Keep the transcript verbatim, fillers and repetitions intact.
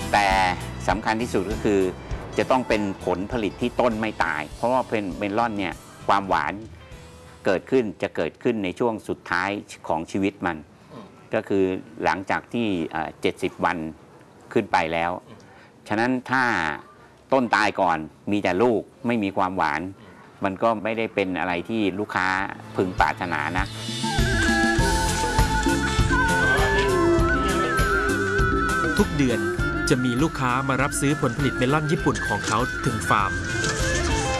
แต่สำคัญที่สุดก็คือจะต้องเป็นผลผลิตที่ต้นไม่ตายเพราะว่าเป็นเมลอนเนี่ยความหวานเกิดขึ้นจะเกิดขึ้นในช่วงสุดท้ายของชีวิตมันก็คือหลังจากที่เจ็ดสิบวันขึ้นไปแล้วฉะนั้นถ้าต้นตายก่อนมีแต่ลูกไม่มีความหวานมันก็ไม่ได้เป็นอะไรที่ลูกค้าพึงปรารถนานะทุกเดือนจะมีลูกค้ามารับซื้อผลผลิตเมลอนญี่ปุ่นของเขาถึงฟาร์ม